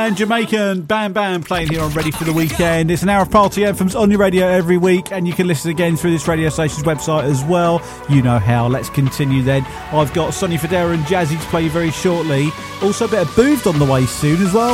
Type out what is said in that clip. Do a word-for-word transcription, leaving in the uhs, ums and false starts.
and Jamaican Bam Bam playing here on Ready for the Weekend. It's an hour of party anthems on your radio every week, and you can listen again through this radio station's website as well. You know how. Let's continue then. I've got Sonny Fodera and Jazzy to play you very shortly. Also a bit of Boothed on the way soon as well.